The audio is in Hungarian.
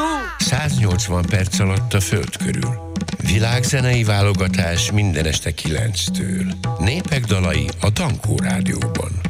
180 perc alatt a Föld körül. Világzenei válogatás minden este 9-től. Népek dalai a Dankó Rádióban.